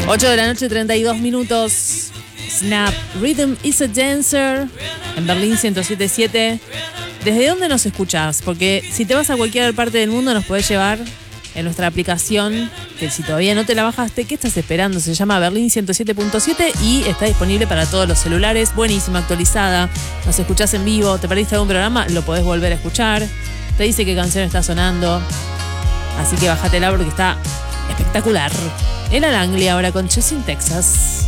8 de la noche, 32 minutos. Snap, Rhythm is a Dancer, en Berlín 107.7. ¿Desde dónde nos escuchás? Porque si te vas a cualquier parte del mundo nos podés llevar en nuestra aplicación, que si todavía no te la bajaste, ¿qué estás esperando? Se llama Berlín 107.7 y está disponible para todos los celulares. Buenísima, actualizada. Nos escuchás en vivo. ¿Te perdiste algún programa? Lo podés volver a escuchar. Te dice qué canción está sonando. Así que bájatela porque está espectacular. El Al Anglia ahora con Chasing Texas.